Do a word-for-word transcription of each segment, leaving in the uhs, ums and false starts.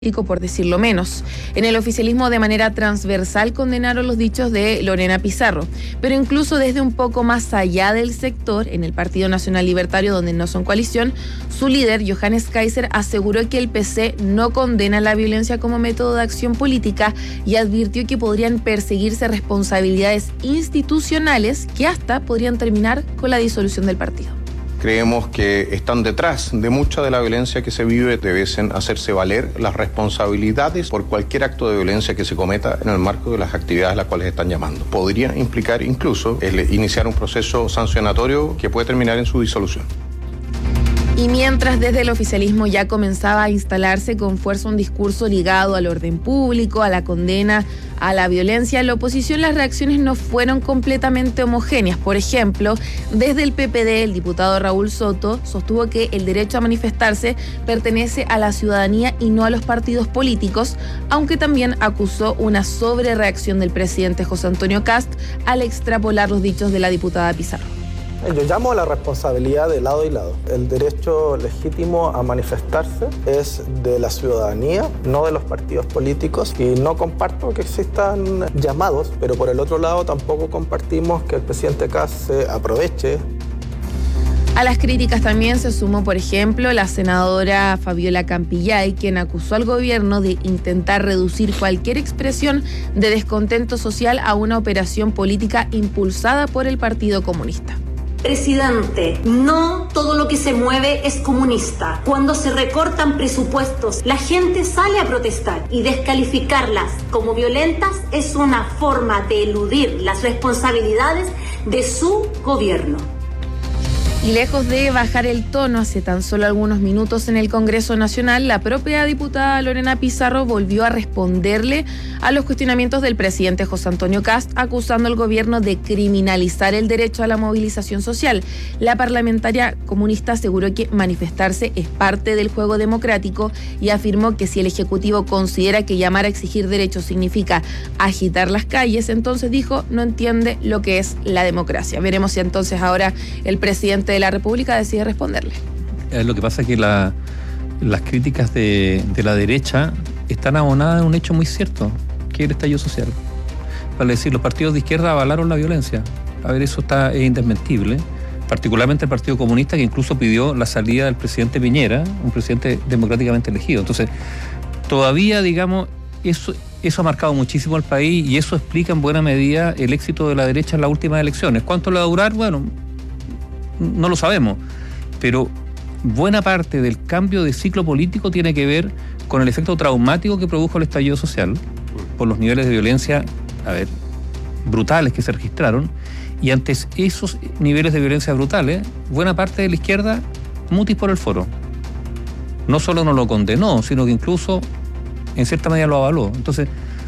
por decirlo menos. En el oficialismo de manera transversal condenaron los dichos de Lorena Pizarro, pero incluso desde un poco más allá del sector, en el Partido Nacional Libertario, donde no son coalición, su líder, Johannes Kaiser, aseguró que el P C no condena la violencia como método de acción política y advirtió que podrían perseguirse responsabilidades institucionales que hasta podrían terminar con la disolución del partido. Creemos que están detrás de mucha de la violencia que se vive, deben hacerse valer las responsabilidades por cualquier acto de violencia que se cometa en el marco de las actividades a las cuales están llamando. Podría implicar incluso el iniciar un proceso sancionatorio que puede terminar en su disolución. Y mientras desde el oficialismo ya comenzaba a instalarse con fuerza un discurso ligado al orden público, a la condena, a la violencia, en la oposición las reacciones no fueron completamente homogéneas. Por ejemplo, desde el P P D, el diputado Raúl Soto sostuvo que el derecho a manifestarse pertenece a la ciudadanía y no a los partidos políticos, aunque también acusó una sobrereacción del presidente José Antonio Kast al extrapolar los dichos de la diputada Pizarro. Yo llamo a la responsabilidad de lado y lado. El derecho legítimo a manifestarse es de la ciudadanía, no de los partidos políticos, y no comparto que existan llamados, pero por el otro lado tampoco compartimos que el presidente Kast se aproveche. A las críticas también se sumó, por ejemplo, la senadora Fabiola Campillay, quien acusó al gobierno de intentar reducir cualquier expresión de descontento social a una operación política impulsada por el Partido Comunista. Presidente, no todo lo que se mueve es comunista. Cuando se recortan presupuestos, la gente sale a protestar y descalificarlas como violentas es una forma de eludir las responsabilidades de su gobierno. Y lejos de bajar el tono hace tan solo algunos minutos en el Congreso Nacional, la propia diputada Lorena Pizarro volvió a responderle a los cuestionamientos del presidente José Antonio Kast, acusando al gobierno de criminalizar el derecho a la movilización social. La parlamentaria comunista aseguró que manifestarse es parte del juego democrático y afirmó que si el Ejecutivo considera que llamar a exigir derechos significa agitar las calles, entonces dijo, no entiende lo que es la democracia. Veremos si entonces ahora el presidente de la República decide responderle. Eh, lo que pasa es que la, las críticas de, de la derecha están abonadas en un hecho muy cierto, que es el estallido social. Vale decir, los partidos de izquierda avalaron la violencia. A ver, eso está, es indesmentible. Particularmente el Partido Comunista, que incluso pidió la salida del presidente Piñera, un presidente democráticamente elegido. Entonces, todavía, digamos, eso, eso ha marcado muchísimo al país y eso explica en buena medida el éxito de la derecha en las últimas elecciones. ¿Cuánto le va a durar? Bueno, no lo sabemos, pero buena parte del cambio de ciclo político tiene que ver con el efecto traumático que produjo el estallido social, por los niveles de violencia, a ver, brutales que se registraron, y ante esos niveles de violencia brutales, buena parte de la izquierda mutis por el foro. No solo no lo condenó, sino que incluso en cierta medida lo avaló. Entonces,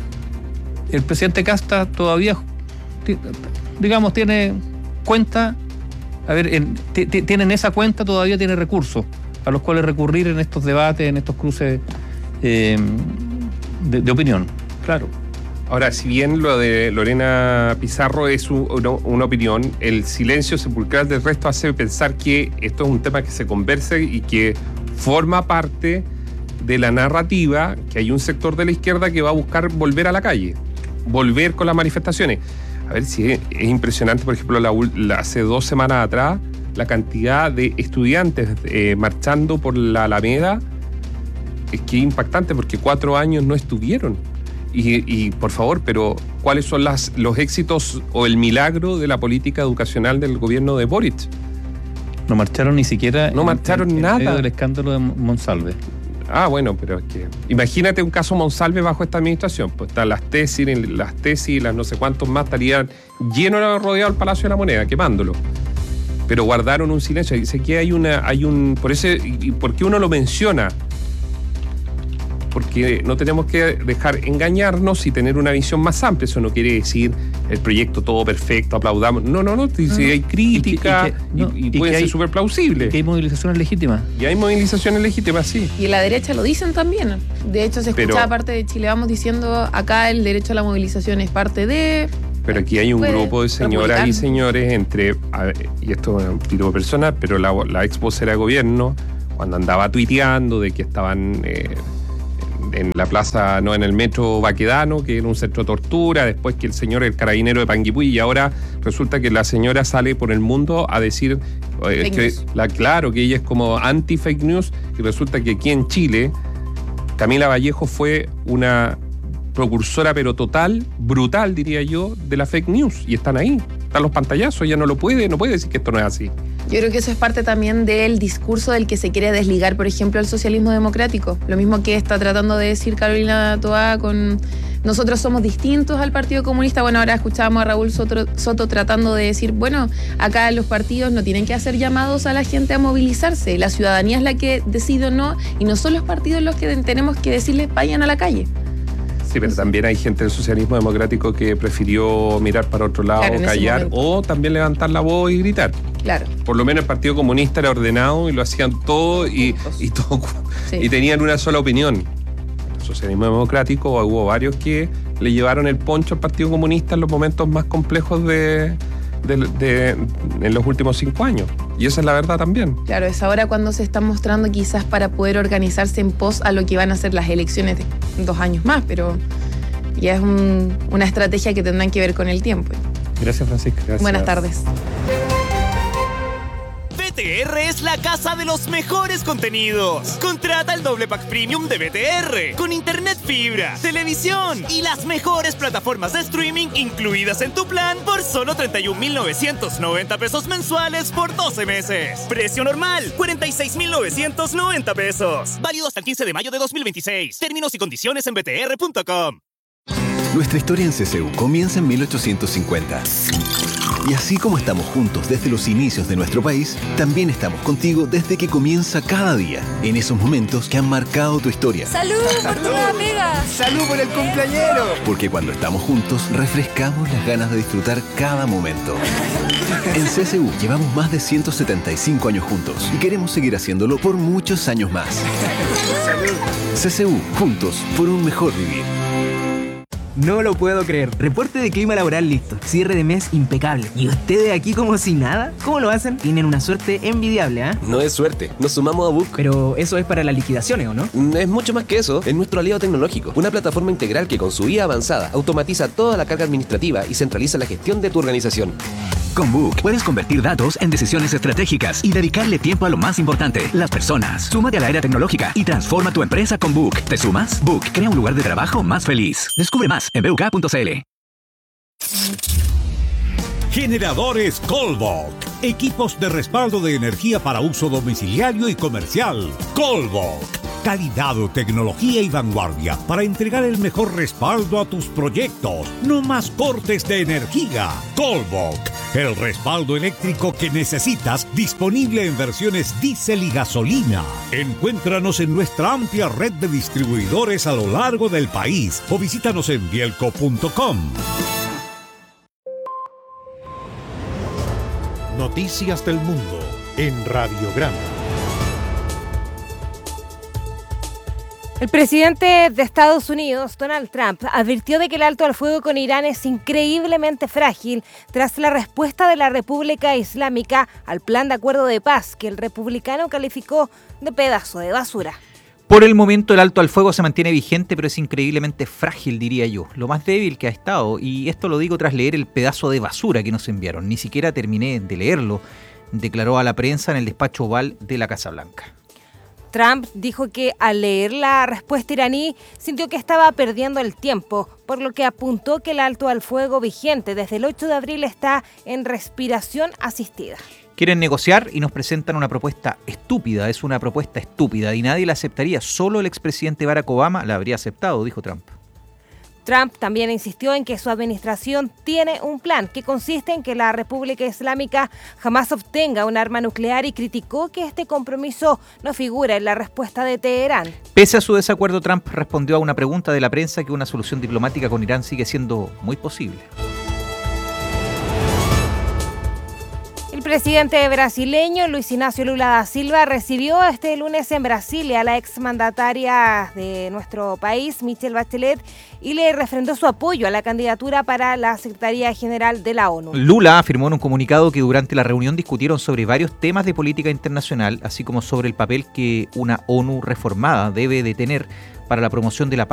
el presidente Kast todavía, digamos, tiene cuenta. A ver, en, t- t- tienen esa cuenta, todavía tiene recursos a los cuales recurrir en estos debates, en estos cruces eh, de, de opinión. Claro. Ahora, si bien lo de Lorena Pizarro es un, una, una opinión, el silencio sepulcral del resto hace pensar que esto es un tema que se conversa y que forma parte de la narrativa, que hay un sector de la izquierda que va a buscar volver a la calle, volver con las manifestaciones. A ver si es, es impresionante, por ejemplo, la, la, hace dos semanas atrás, la cantidad de estudiantes eh, marchando por la Alameda, es que es impactante porque cuatro años no estuvieron. Y, y por favor, pero ¿cuáles son las, los éxitos o el milagro de la política educacional del gobierno de Boric? No marcharon ni siquiera no en, marcharon en, en nada. medio del escándalo de Monsalve. Ah, bueno, pero es que imagínate un caso Monsalve bajo esta administración, pues están las tesis, las tesis y las no sé cuántos más estarían llenos rodeado el Palacio de la Moneda, quemándolo. Pero guardaron un silencio. Dice que hay una, hay un, por eso, ¿y por qué uno lo menciona? Porque no tenemos que dejar engañarnos y tener una visión más amplia. Eso no quiere decir el proyecto todo perfecto, aplaudamos. No, no, no. Si hay crítica y, que, y, que, no, y, y puede ser súper plausible. Y que hay movilizaciones legítimas. Y hay movilizaciones legítimas, sí. Y la derecha lo dicen también. De hecho, se escuchaba Pero, parte de Chile Vamos diciendo acá el derecho a la movilización es parte de... Pero aquí hay un grupo de señoras y señores entre, ver, y esto es un tiro personal, pero la, la ex vocera de gobierno, cuando andaba tuiteando de que estaban... Eh, en la plaza, no, en el metro Baquedano, que era un centro de tortura, después que el señor, el carabinero de Panguipulli, y ahora resulta que la señora sale por el mundo a decir eh, que, la, claro, que ella es como anti-fake news, y resulta que aquí en Chile, Camila Vallejo fue una precursora, pero total, brutal, diría yo, de la fake news, y están ahí, están los pantallazos, ella no lo puede, no puede decir que esto no es así. Yo creo que eso es parte también del discurso del que se quiere desligar, por ejemplo, el socialismo democrático. Lo mismo que está tratando de decir Carolina Toá con nosotros somos distintos al Partido Comunista. Bueno, ahora escuchábamos a Raúl Soto, Soto tratando de decir, bueno, acá los partidos no tienen que hacer llamados a la gente a movilizarse. La ciudadanía es la que decide o no, y no son los partidos los que tenemos que decirles vayan a la calle. Sí, pero también hay gente del socialismo democrático que prefirió mirar para otro lado, claro, callar, o también levantar la voz y gritar. Claro. Por lo menos el Partido Comunista era ordenado y lo hacían todo y, y, todo, sí. y tenían una sola opinión. El socialismo democrático, hubo varios que le llevaron el poncho al Partido Comunista en los momentos más complejos de, de, de, en los últimos cinco años. Y esa es la verdad también. Claro, es ahora cuando se están mostrando quizás para poder organizarse en pos a lo que van a ser las elecciones de dos años más, pero ya es un, una estrategia que tendrán que ver con el tiempo. Gracias, Francisca. Gracias. Buenas tardes. B T R es la casa de los mejores contenidos. Contrata el doble pack premium de B T R con internet fibra, televisión y las mejores plataformas de streaming incluidas en tu plan por solo treinta y un mil novecientos noventa pesos mensuales por doce meses. Precio normal, cuarenta y seis mil novecientos noventa pesos. Válido hasta el quince de mayo de dos mil veintiséis. Términos y condiciones en b t r punto com. Nuestra historia en C C U comienza en mil ochocientos cincuenta. Y así como estamos juntos desde los inicios de nuestro país, también estamos contigo desde que comienza cada día, en esos momentos que han marcado tu historia. ¡Salud por tu nueva pega! ¡Salud por el cumpleañero! Porque cuando estamos juntos, refrescamos las ganas de disfrutar cada momento. En C C U llevamos más de ciento setenta y cinco años juntos y queremos seguir haciéndolo por muchos años más. ¡Salud! C C U, juntos por un mejor vivir. No lo puedo creer. Reporte de clima laboral listo. Cierre de mes impecable. ¿Y ustedes aquí como si nada? ¿Cómo lo hacen? Tienen una suerte envidiable, ¿ah? ¿eh? No es suerte. Nos sumamos a Book. Pero eso es para las liquidaciones, ¿o no? Es mucho más que eso. Es nuestro aliado tecnológico. Una plataforma integral que con su I A avanzada automatiza toda la carga administrativa y centraliza la gestión de tu organización. Con Book puedes convertir datos en decisiones estratégicas y dedicarle tiempo a lo más importante, las personas. Súmate a la era tecnológica y transforma tu empresa con Book. ¿Te sumas? Book crea un lugar de trabajo más feliz. Descubre más en b u k punto c l. Generadores Colbok. Equipos de respaldo de energía para uso domiciliario y comercial. Colbok. Calidad, tecnología y vanguardia para entregar el mejor respaldo a tus proyectos. No más cortes de energía. Colbok. El respaldo eléctrico que necesitas, disponible en versiones diésel y gasolina. Encuéntranos en nuestra amplia red de distribuidores a lo largo del país o visítanos en bielco punto com. Noticias del mundo en Radiograma. El presidente de Estados Unidos, Donald Trump, advirtió de que el alto al fuego con Irán es increíblemente frágil tras la respuesta de la República Islámica al plan de acuerdo de paz que el republicano calificó de pedazo de basura. Por el momento el alto al fuego se mantiene vigente, pero es increíblemente frágil, diría yo. Lo más débil que ha estado, y esto lo digo tras leer el pedazo de basura que nos enviaron. Ni siquiera terminé de leerlo, declaró a la prensa en el despacho oval de la Casa Blanca. Trump dijo que al leer la respuesta iraní sintió que estaba perdiendo el tiempo, por lo que apuntó que el alto al fuego vigente desde el ocho de abril está en respiración asistida. Quieren negociar y nos presentan una propuesta estúpida, es una propuesta estúpida y nadie la aceptaría, solo el expresidente Barack Obama la habría aceptado, dijo Trump. Trump también insistió en que su administración tiene un plan que consiste en que la República Islámica jamás obtenga un arma nuclear y criticó que este compromiso no figura en la respuesta de Teherán. Pese a su desacuerdo, Trump respondió a una pregunta de la prensa que una solución diplomática con Irán sigue siendo muy posible. El presidente brasileño Luis Ignacio Lula da Silva recibió este lunes en Brasilia a la exmandataria de nuestro país, Michelle Bachelet, y le refrendó su apoyo a la candidatura para la Secretaría General de la ONU. Lula afirmó en un comunicado que durante la reunión discutieron sobre varios temas de política internacional, así como sobre el papel que una ONU reformada debe de tener para la promoción de la paz